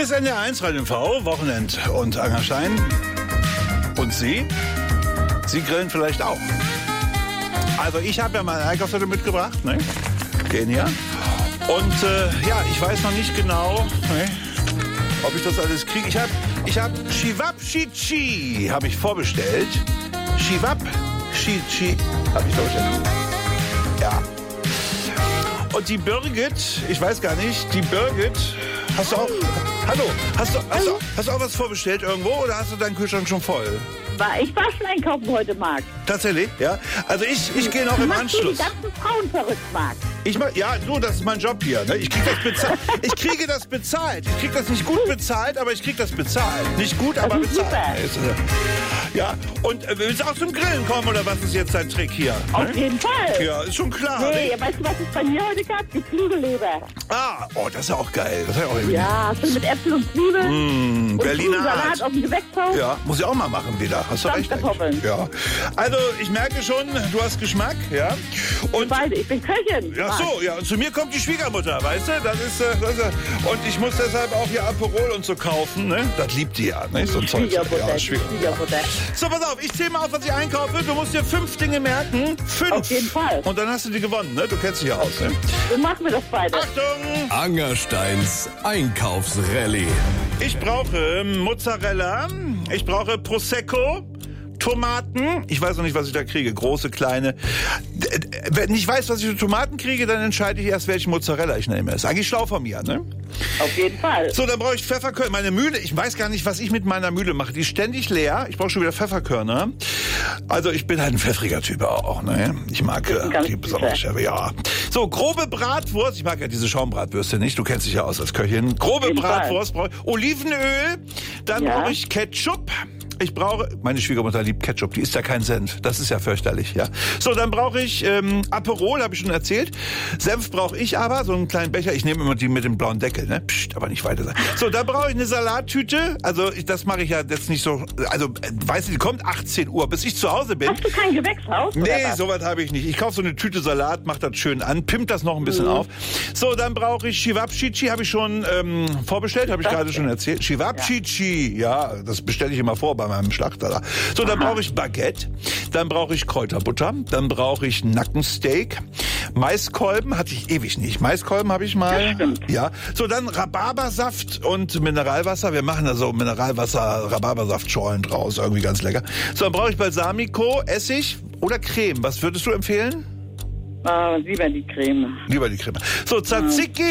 Hier ist NDR1 Radio MV, Wochenend und Angerstein. Und Sie? Sie grillen vielleicht auch. Also ich habe ja meine Einkaufszettel mitgebracht, ne? Den hier. Und ja, ich weiß noch nicht genau, ne, ob ich das alles kriege. Ich hab Chivapchichi habe ich vorbestellt. Chivapchichi habe ich vorbestellt. Ja. Und die Birgit, ich weiß gar nicht, die Birgit, hast du auch, hallo, hast du auch was vorbestellt irgendwo oder hast du deinen Kühlschrank schon voll? Ich war schon einkaufen heute, Marc. Tatsächlich, ja. Also ich gehe noch im Anschluss. Die ganzen Frauen verrückt, Marc. Ja, du, das ist mein Job hier. Ne? Ich kriege das bezahlt. Ich kriege das nicht gut bezahlt, aber ich kriege das bezahlt. Nicht gut, aber bezahlt. Super. Ja, und willst du auch zum Grillen kommen oder was ist jetzt dein Trick hier? Auf jeden Fall. Ja, ist schon klar. Nee, Ne? weißt du, was es bei mir heute gab? Geflügelleber. Ah, oh, das ist ja auch geil. Das ist ja auch irgendwie. Ja, schön mit Äpfel und Zwiebeln. Und Berliner Salat auf dem Gewächshaus. Ja, muss ich auch mal machen wieder. Hast du recht. Ja. Also, ich merke schon, du hast Geschmack, ja. Und beide, ich bin Köchin. Ja, so, ja. Und zu mir kommt die Schwiegermutter, weißt du? Das ist, und ich muss deshalb auch hier Aperol und so kaufen, ne? Das liebt die ja, ne? So ein Zeug. Ja, Schwiegermutter. So, pass auf, ich zähle mal auf, was ich einkaufe. Du musst dir 5 Dinge merken. 5. Auf jeden Fall. Und dann hast du die gewonnen, ne? Du kennst dich ja aus, ne? So machen wir das beide. Achtung! Angersteins Einkaufsrallye. Ich brauche Mozzarella, ich brauche Prosecco, Tomaten. Ich weiß noch nicht, was ich da kriege. Große, kleine. Wenn ich weiß, was ich für Tomaten kriege, dann entscheide ich erst, welche Mozzarella ich nehme. Ist eigentlich schlau von mir, ne? Auf jeden Fall. So, dann brauche ich Pfefferkörner. Meine Mühle, ich weiß gar nicht, was ich mit meiner Mühle mache. Die ist ständig leer. Ich brauche schon wieder Pfefferkörner. Also ich bin halt ein pfeffriger Typ auch, ne? Ich mag die besonders Schärfe, ja. So, grobe Bratwurst. Ich mag ja diese Schaumbratwürste nicht. Du kennst dich ja aus als Köchin. Grobe Bratwurst brauche ich. Olivenöl. Dann brauche ich Ketchup. Meine Schwiegermutter liebt Ketchup, die isst ja keinen Senf. Das ist ja fürchterlich, ja. So, dann brauche ich Aperol, habe ich schon erzählt. Senf brauche ich aber, so einen kleinen Becher. Ich nehme immer die mit dem blauen Deckel, ne? Psst, aber nicht weiter sagen. So, dann brauche ich eine Salattüte. Also, das mache ich ja jetzt nicht so. Also, weißt du, die kommt 18 Uhr, bis ich zu Hause bin. Hast du kein Gewächshaus? Nee, sowas habe ich nicht. Ich kaufe so eine Tüte Salat, mach das schön an, pimmt das noch ein bisschen auf. So, dann brauche ich Chivapchichi, habe ich schon vorbestellt, habe ich gerade schon erzählt. Chivapchichi, ja, das bestelle ich immer vor bei meinem Schlachter da. So, dann brauche ich Baguette, dann brauche ich Kräuterbutter, dann brauche ich Nackensteak, Maiskolben hatte ich ewig nicht. Maiskolben habe ich mal. Ja. So, dann Rhabarbersaft und Mineralwasser. Wir machen da so Mineralwasser-Rhabarbersaftschorlen draus. Irgendwie ganz lecker. So, dann brauche ich Balsamico, Essig oder Creme. Was würdest du empfehlen? Lieber die Creme. Lieber die Creme. So, Tzatziki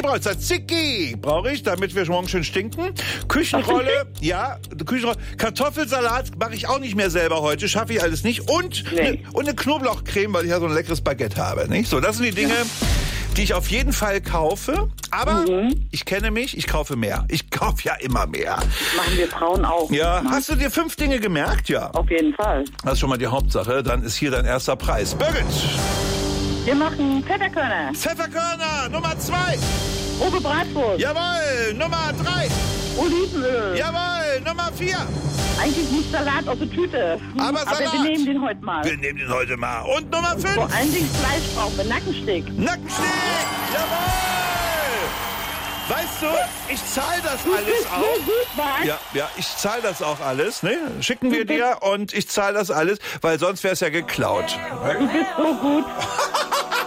brauche ich, damit wir morgen schön stinken. Küchenrolle, ja, Küchenrolle. Kartoffelsalat mache ich auch nicht mehr selber heute, schaffe ich alles nicht. Und eine Knoblauchcreme, weil ich ja so ein leckeres Baguette habe, nicht? So, das sind die Dinge, die ich auf jeden Fall kaufe. Aber ich kenne mich, ich kaufe mehr. Ich kaufe ja immer mehr. Machen wir Frauen auch. Ja, hast du dir 5 Dinge gemerkt? Ja. Auf jeden Fall. Das ist schon mal die Hauptsache. Dann ist hier dein erster Preis. Birgit! Wir machen Pfefferkörner. Pfefferkörner, Nummer 2. Grobe Bratwurst. Jawohl, Nummer 3. Olivenöl. Jawohl, Nummer 4. Eigentlich nicht Salat aus der Tüte. Aber Salat. wir nehmen den heute mal. Wir nehmen den heute mal. Und Nummer 5. Vor allen Dingen Fleisch brauchen wir, Nackensteak. Nackensteak, jawohl. Weißt du, ich zahle das alles auch. Ja, ich zahle das auch alles. Ne? Schicken wir dir und ich zahle das alles, weil sonst wäre es ja geklaut. Du bist so gut.